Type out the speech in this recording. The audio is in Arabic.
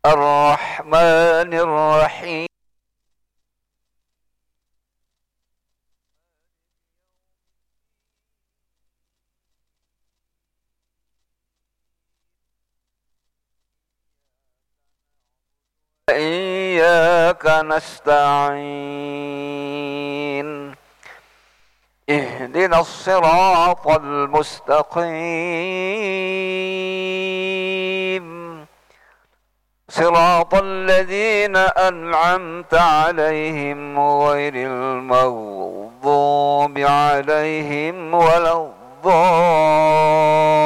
الرحمن الرحيم إياك نستعين اهدنا الصراط المستقيم صراط الذين أنعمت عليهم غير المغضوب عليهم ولا الضالين.